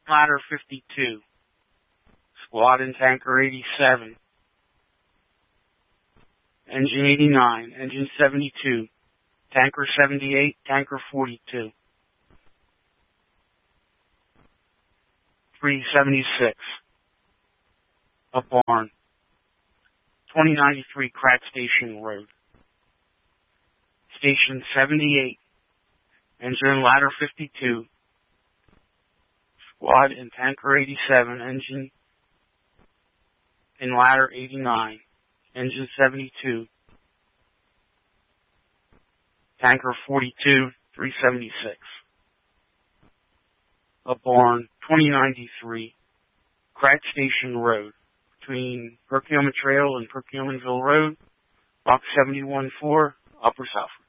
Ladder 52, Squad and Tanker 87, Engine 89, Engine 72, Tanker 78, Tanker 42, 376, a barn, 2093 Crack Station Road, Station 78, Engine Ladder 52, Squad and Tanker 87, Engine in Ladder 89, Engine 72, Tanker 42, 376. A barn, 2093, Crack Station Road, between Perkiomen Trail and Perkiomenville Road, Box 71-4, Upper South.